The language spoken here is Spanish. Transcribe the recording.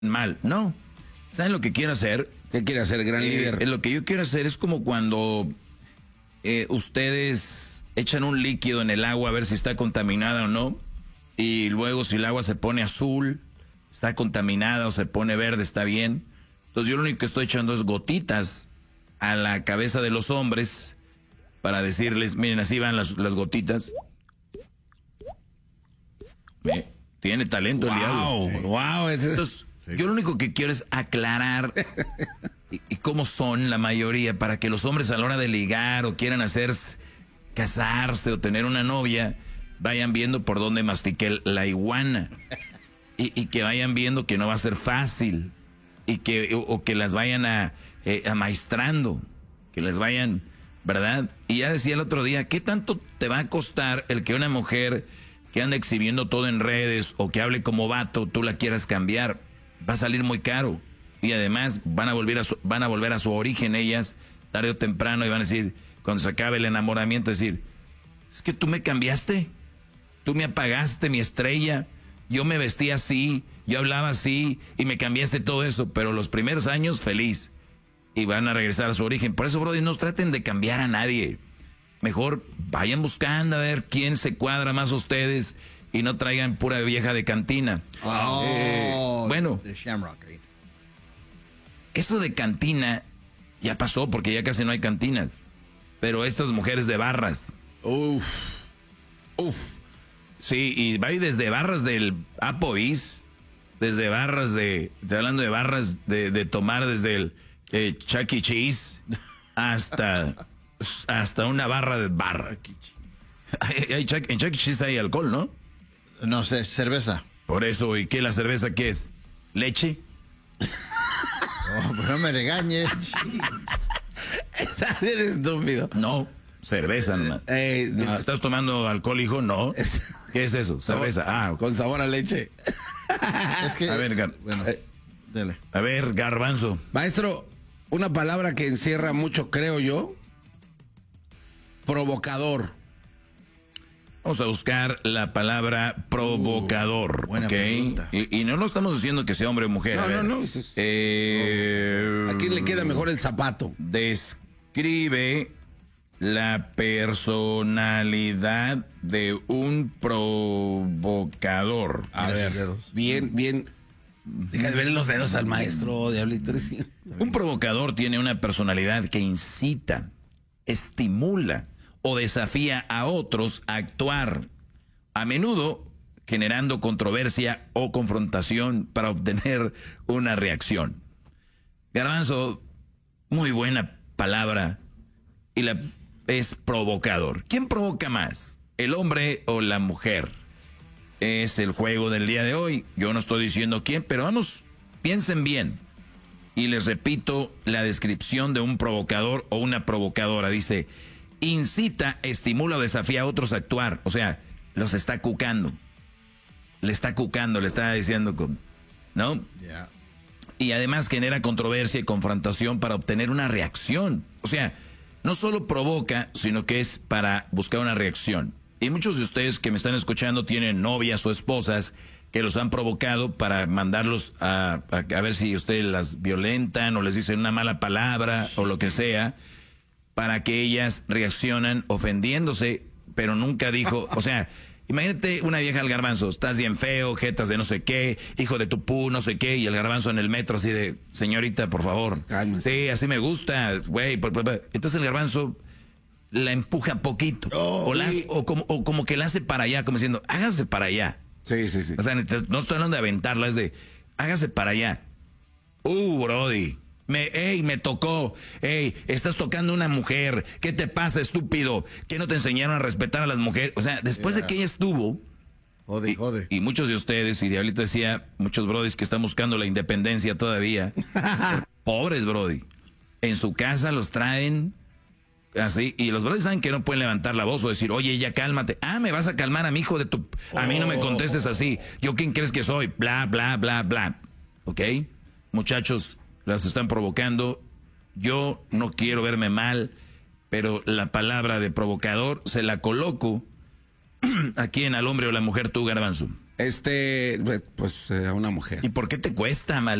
mal. No. ¿Saben lo que quiero hacer? ¿Qué quiere hacer, gran líder? Lo que yo quiero hacer es como cuando ustedes echan un líquido en el agua a ver si está contaminada o no. Y luego si el agua se pone azul, está contaminada, o se pone verde, está bien. Entonces yo lo único que estoy echando es gotitas a la cabeza de los hombres para decirles, miren, así van las gotitas. Tiene talento el diablo. Wow. Entonces, yo lo único que quiero es aclarar y cómo son la mayoría, para que los hombres a la hora de ligar o quieran casarse o tener una novia, vayan viendo por dónde mastiqué la iguana. Y que vayan viendo que no va a ser fácil. O que las vayan amaestrando. Que les vayan, ¿verdad? Y ya decía el otro día, ¿qué tanto te va a costar el que una mujer que anda exhibiendo todo en redes o que hable como vato, tú la quieras cambiar? Va a salir muy caro. Y además van a volver a su origen ellas, tarde o temprano, y van a decir, cuando se acabe el enamoramiento, decir, es que tú me cambiaste, tú me apagaste mi estrella, yo me vestía así, yo hablaba así, y me cambiaste todo eso, pero los primeros años feliz, y van a regresar a su origen. Por eso, brother, no traten de cambiar a nadie. Mejor vayan buscando a ver quién se cuadra más a ustedes y no traigan pura vieja de cantina. Bueno, eso de cantina ya pasó porque ya casi no hay cantinas. Pero estas mujeres de barras. Uf. Sí, y va desde barras del Applebee's, desde barras estoy hablando de barras de tomar desde el Chuck E. Cheese hasta una barra de barra. En Chuck E. Cheese hay alcohol, ¿no? No sé, cerveza. Por eso, ¿y qué la cerveza qué es? ¿Leche? Pues no me regañes. Eres estúpido. No, cerveza nomás. No. ¿Estás tomando alcohol, hijo? No. ¿Qué es eso? Cerveza. Con sabor a leche. Es que, a ver, dele. A ver, garbanzo. Maestro, una palabra que encierra mucho, creo yo. Provocador. Vamos a buscar la palabra provocador. Buena pregunta. Y no lo estamos diciendo que sea hombre o mujer. No. ¿A quién le queda mejor el zapato? Describe la personalidad de un provocador. A ver, bien. Deja de ver los dedos al maestro, diablito. Un provocador tiene una personalidad que incita, estimula o desafía a otros a actuar, a menudo generando controversia o confrontación para obtener una reacción. Garbanzo, muy buena palabra, y es provocador. ¿Quién provoca más, el hombre o la mujer? Es el juego del día de hoy. Yo no estoy diciendo quién, pero vamos, piensen bien. Y les repito la descripción de un provocador o una provocadora. Dice: incita, estimula o desafía a otros a actuar. O sea, los está cucando. Le está diciendo, ¿no? Yeah. Y además genera controversia y confrontación para obtener una reacción. O sea, no solo provoca, sino que es para buscar una reacción. Y muchos de ustedes que me están escuchando tienen novias o esposas que los han provocado para mandarlos a ver si ustedes las violentan o les dicen una mala palabra o lo que sea, para que ellas reaccionan ofendiéndose, pero nunca dijo, o sea, imagínate una vieja al garbanzo, estás bien feo, jetas de no sé qué, hijo de tu pu, no sé qué, y el garbanzo en el metro así de, señorita, por favor. Cálmese. Sí, así me gusta, güey. Entonces el garbanzo la empuja poquito, o como que la hace para allá, como diciendo, hágase para allá. Sí. O sea, no estoy hablando de aventarla, es de, hágase para allá. Brody. Me tocó. Estás tocando a una mujer. ¿Qué te pasa, estúpido? ¿Qué no te enseñaron a respetar a las mujeres? O sea, después de que ella estuvo. Jode. Y muchos de ustedes, y Diablito decía, muchos brodis que están buscando la independencia todavía. Pobres, brody. En su casa los traen así. Y los brodis saben que no pueden levantar la voz o decir, oye, ya cálmate. Me vas a calmar a mi hijo de tu. A mí no me contestes así. ¿Yo quién crees que soy? Bla, bla, bla, bla. ¿Ok? Muchachos, las están provocando. Yo no quiero verme mal, pero la palabra de provocador se la coloco aquí en al hombre o la mujer, tú, garbanzo. Pues a una mujer. ¿Y por qué te cuesta, Mal?